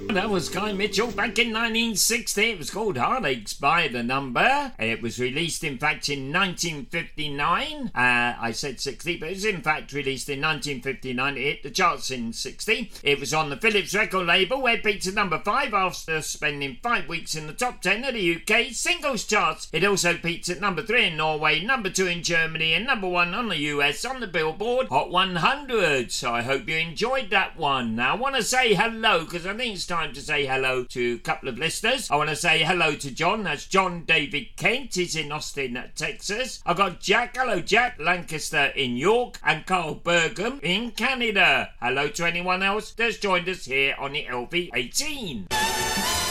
That was Guy Mitchell back in 1960. It was called Heartaches by the Number. It was released, in fact, in 1959. I said 60, but it was in fact released in 1959. It hit the charts in 60. It was on the Philips record label, where it peaked at number 5 after spending 5 weeks in the top 10 of the UK singles charts. It also peaked at number 3 in Norway, number 2 in Germany, and number 1 on the US on the Billboard Hot 100. So I hope you enjoyed that one. Now I want to say hello, because I think it's time to say hello to a couple of listeners. I want to say hello to John. That's John David Kent. He's in Austin, Texas. I've got Jack. Hello, Jack. Lancaster in York. And Carl Burgum in Canada. Hello to anyone else that's joined us here on the LV18.